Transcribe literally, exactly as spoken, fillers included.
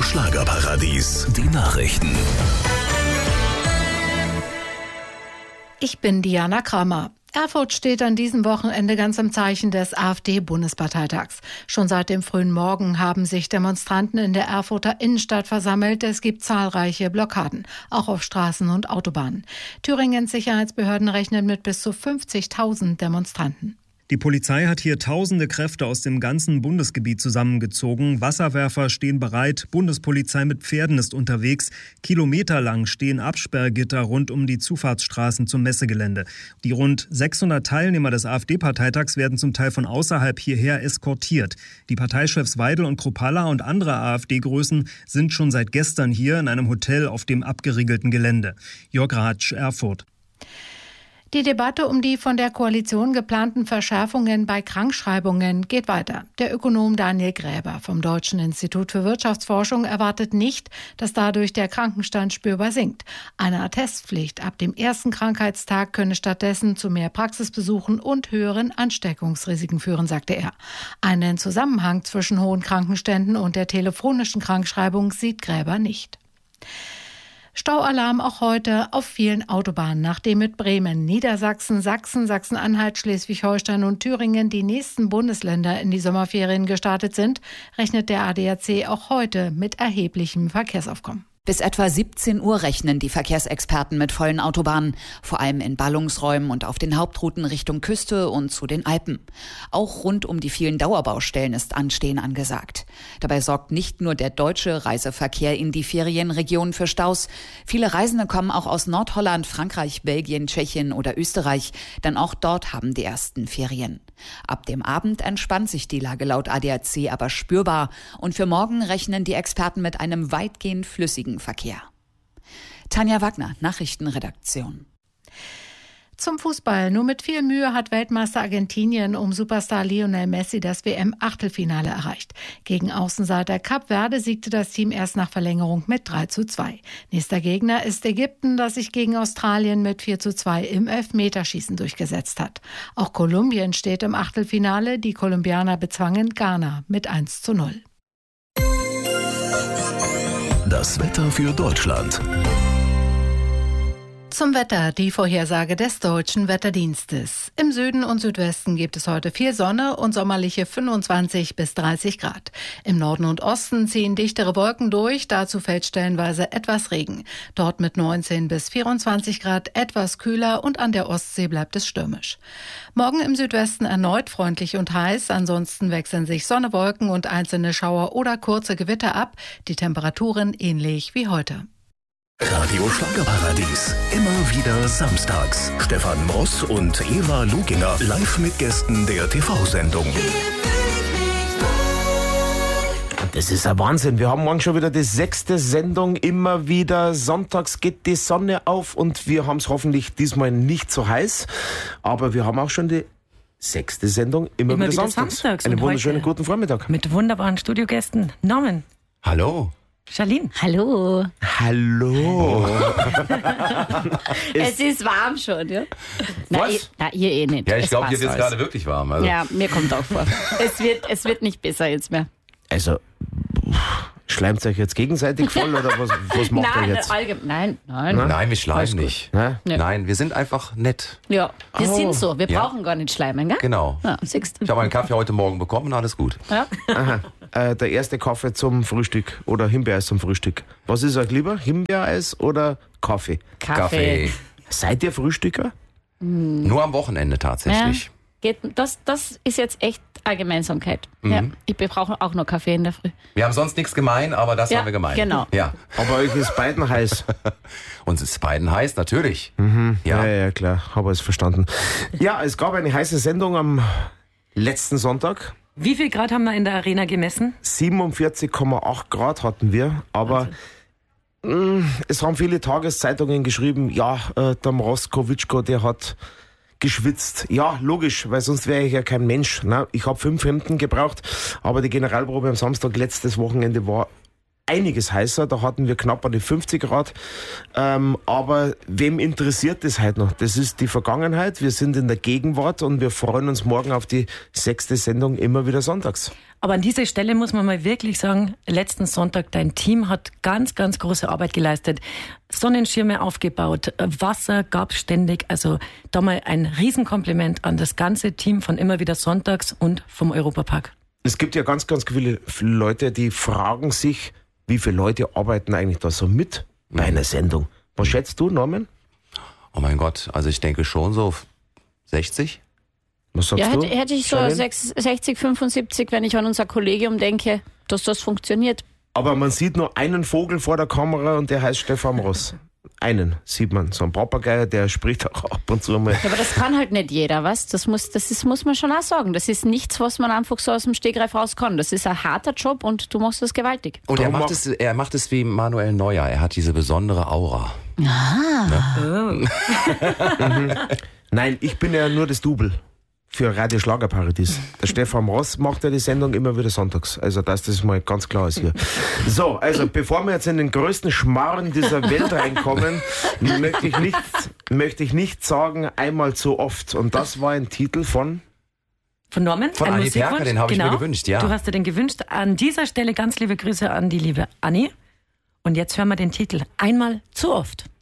Radio Schlagerparadies. Die Nachrichten. Ich bin Diana Kramer. Erfurt steht an diesem Wochenende ganz im Zeichen des AfD-Bundesparteitags. Schon seit dem frühen Morgen haben sich Demonstranten in der Erfurter Innenstadt versammelt. Es gibt zahlreiche Blockaden, auch auf Straßen und Autobahnen. Thüringens Sicherheitsbehörden rechnen mit bis zu fünfzigtausend Demonstranten. Die Polizei hat hier tausende Kräfte aus dem ganzen Bundesgebiet zusammengezogen. Wasserwerfer stehen bereit, Bundespolizei mit Pferden ist unterwegs. Kilometerlang stehen Absperrgitter rund um die Zufahrtsstraßen zum Messegelände. Die rund sechshundert Teilnehmer des AfD-Parteitags werden zum Teil von außerhalb hierher eskortiert. Die Parteichefs Weidel und Kruppalla und andere AfD-Größen sind schon seit gestern hier in einem Hotel auf dem abgeriegelten Gelände. Jörg Ratsch, Erfurt. Die Debatte um die von der Koalition geplanten Verschärfungen bei Krankschreibungen geht weiter. Der Ökonom Daniel Gräber vom Deutschen Institut für Wirtschaftsforschung erwartet nicht, dass dadurch der Krankenstand spürbar sinkt. Eine Attestpflicht ab dem ersten Krankheitstag könne stattdessen zu mehr Praxisbesuchen und höheren Ansteckungsrisiken führen, sagte er. Einen Zusammenhang zwischen hohen Krankenständen und der telefonischen Krankschreibung sieht Gräber nicht. Staualarm auch heute auf vielen Autobahnen, nachdem mit Bremen, Niedersachsen, Sachsen, Sachsen-Anhalt, Schleswig-Holstein und Thüringen die nächsten Bundesländer in die Sommerferien gestartet sind, rechnet der A D A C auch heute mit erheblichem Verkehrsaufkommen. Bis etwa siebzehn Uhr rechnen die Verkehrsexperten mit vollen Autobahnen, vor allem in Ballungsräumen und auf den Hauptrouten Richtung Küste und zu den Alpen. Auch rund um die vielen Dauerbaustellen ist Anstehen angesagt. Dabei sorgt nicht nur der deutsche Reiseverkehr in die Ferienregionen für Staus. Viele Reisende kommen auch aus Nordholland, Frankreich, Belgien, Tschechien oder Österreich, denn auch dort haben die ersten Ferien. Ab dem Abend entspannt sich die Lage laut A D A C aber spürbar und für morgen rechnen die Experten mit einem weitgehend flüssigen Verkehr. Tanja Wagner, Nachrichtenredaktion. Zum Fußball. Nur mit viel Mühe hat Weltmeister Argentinien um Superstar Lionel Messi das W M-Achtelfinale erreicht. Gegen Außenseiter Kap Verde siegte das Team erst nach Verlängerung mit drei zu zwei. Nächster Gegner ist Ägypten, das sich gegen Australien mit vier zu zwei im Elfmeterschießen durchgesetzt hat. Auch Kolumbien steht im Achtelfinale. Die Kolumbianer bezwangen Ghana mit eins zu null. Das Wetter für Deutschland. Zum Wetter, die Vorhersage des Deutschen Wetterdienstes. Im Süden und Südwesten gibt es heute viel Sonne und sommerliche fünfundzwanzig bis dreißig Grad. Im Norden und Osten ziehen dichtere Wolken durch, dazu fällt stellenweise etwas Regen. Dort mit neunzehn bis vierundzwanzig Grad etwas kühler und an der Ostsee bleibt es stürmisch. Morgen im Südwesten erneut freundlich und heiß, ansonsten wechseln sich Sonne, Wolken und einzelne Schauer oder kurze Gewitter ab, die Temperaturen ähnlich wie heute. Radio Schlagerparadies. Immer wieder samstags. Stefan Moss und Eva Luginger live mit Gästen der T V-Sendung. Das ist ein Wahnsinn. Wir haben morgen schon wieder die sechste Sendung. Immer wieder sonntags geht die Sonne auf und wir haben es hoffentlich diesmal nicht so heiß. Aber wir haben auch schon die sechste Sendung. Immer, immer wieder, wieder samstags. samstags. Einen wunderschönen guten Vormittag. Mit wunderbaren Studiogästen. Namen. Hallo. Charlene. Hallo. Hallo. Es ist warm schon, ja? Na, Was? Ihr, na, ihr eh nicht. Ja, ich glaube, passt hier wird es alles. gerade wirklich warm. Also. Ja, mir kommt auch vor. es, wird, es wird nicht besser jetzt mehr. Also, schleimt euch jetzt gegenseitig voll oder was, was macht nein, ihr jetzt? Allgemein, nein, nein. Nein, nein, wir schleimen nicht. Na? Ja. Nein, wir sind einfach nett. Ja, wir Oh. sind so. Wir Ja. brauchen gar nicht schleimen, gell? Genau. Ja, siehst du. Ich habe einen Kaffee heute Morgen bekommen, alles gut. Ja. Aha. Äh, der erste Kaffee zum Frühstück oder Himbeereis zum Frühstück. Was ist euch lieber, Himbeereis oder Kaffee? Kaffee. Seid ihr Frühstücker? Nur am Wochenende tatsächlich. Ja. Geht, das, das ist jetzt echt eine Gemeinsamkeit. Ja, ich brauche auch noch Kaffee in der Früh. Wir haben sonst nichts gemein, aber das Ja, haben wir gemein. genau. Ja. Aber euch ist beiden heiß. Uns ist beiden heiß, natürlich. Ja, Ja. ja, klar, habe es verstanden. Ja, es gab eine heiße Sendung am letzten Sonntag. Wie viel Grad haben wir in der Arena gemessen? siebenundvierzig Komma acht Grad hatten wir, aber mh, es haben viele Tageszeitungen geschrieben, ja, äh, der Mroskowitschko, der hat geschwitzt. Ja, logisch, weil sonst wäre ich ja kein Mensch. Ne? Ich habe fünf Hemden gebraucht, aber die Generalprobe am Samstag letztes Wochenende war einiges heißer, da hatten wir knapp an die fünfzig Grad. Ähm, aber wem interessiert das heute noch? Das ist die Vergangenheit, wir sind in der Gegenwart und wir freuen uns morgen auf die sechste Sendung immer wieder sonntags. Aber an dieser Stelle muss man mal wirklich sagen, letzten Sonntag, dein Team hat ganz, ganz große Arbeit geleistet. Sonnenschirme aufgebaut, Wasser gab ständig. Also da mal ein Riesenkompliment an das ganze Team von immer wieder sonntags und vom Europapark. Es gibt ja ganz, ganz viele Leute, die fragen sich, wie viele Leute arbeiten eigentlich da so mit bei einer Sendung? Was schätzt du, Norman? Oh mein Gott, also ich denke schon so sechzig. Was sagst Ja, du? hätte, hätte ich so Charlene? sechzig, fünfundsiebzig, wenn ich an unser Kollegium denke, dass das funktioniert. Aber man sieht nur einen Vogel vor der Kamera und der heißt Stefan Ross. Einen sieht man, so ein Papagei, der spricht auch ab und zu mal. Ja, aber das kann halt nicht jeder, was? Das muss, das ist, muss man schon auch sagen. Das ist nichts, was man einfach so aus dem Stegreif raus kann. Das ist ein harter Job und du machst das gewaltig. Und er Darum macht, macht- es, er macht es wie Manuel Neuer. Er hat diese besondere Aura. Nein, ich bin ja nur das Double für Radio Schlagerparadies. Der Stefan Ross macht ja die Sendung immer wieder sonntags. Also dass das mal ganz klar ist hier. So, also bevor wir jetzt in den größten Schmarren dieser Welt reinkommen, möchte ich nicht, möchte ich nicht sagen, einmal zu oft. Und das war ein Titel von... Von Norman? Von ein Anni Musikwunsch? Perker, den habe ich mir Genau. gewünscht, ja. Du hast dir den gewünscht. An dieser Stelle ganz liebe Grüße an die liebe Anni. Und jetzt hören wir den Titel Einmal zu oft.